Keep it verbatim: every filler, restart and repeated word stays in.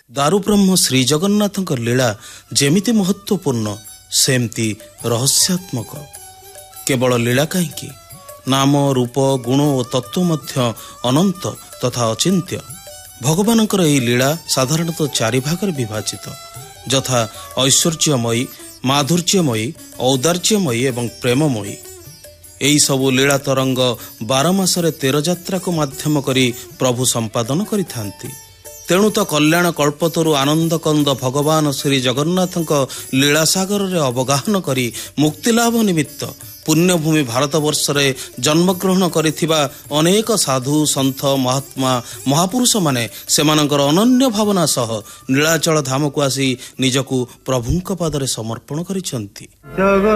ଦାରୁବ୍ରହ୍ମ ଶ୍ରୀ ଜଗନ୍ନାଥଙ୍କ ଲୀଳା ଯେମିତି ମହତ୍ୱପୂର୍ଣ୍ଣ ସେମିତି ରହସ୍ୟାତ୍ମକ। କେବଳ ଲୀଳା କାହିଁକି, ନାମ ରୂପ ଗୁଣ ଓ ତତ୍ଵ ମଧ୍ୟ ଅନନ୍ତ ତଥା ଅଚିନ୍ତ୍ୟ। ଭଗବାନଙ୍କର ଏହି ଲୀଳା ସାଧାରଣତଃ ଚାରି ଭାଗରେ ବିଭାଜିତ, ଯଥା ଐଶ୍ୱର୍ଯ୍ୟମୟୀ, ମାଧୁର୍ଯ୍ୟମୟୀ, ଔଦାର୍ଯ୍ୟମୟୀ ଏବଂ ପ୍ରେମମୟୀ। ଏହି ସବୁ ଲୀଳା ତରଙ୍ଗ ବାର ମାସରେ ତେର ଯାତ୍ରାକୁ ମାଧ୍ୟମ କରି ପ୍ରଭୁ ସମ୍ପାଦନ କରିଥାନ୍ତି। ତେଣୁ ତ କଲ୍ୟାଣ କଳ୍ପତରୁ ଆନନ୍ଦ କନ୍ଦ ଭଗବାନ ଶ୍ରୀ ଜଗନ୍ନାଥଙ୍କ ଲୀଳାସାଗରରେ ଅବଗାହନ କରି ମୁକ୍ତିଲାଭ ନିମିତ୍ତ ପୁଣ୍ୟଭୂମି ଭାରତବର୍ଷରେ ଜନ୍ମଗ୍ରହଣ କରିଥିବା ଅନେକ ସାଧୁ ସନ୍ଥ ମହାତ୍ମା ମହାପୁରୁଷମାନେ ସେମାନଙ୍କର ଅନନ୍ୟ ଭାବନା ସହ ନୀଳାଚଳ ଧାମକୁ ଆସି ନିଜକୁ ପ୍ରଭୁଙ୍କ ପାଦରେ ସମର୍ପଣ କରିଛନ୍ତି।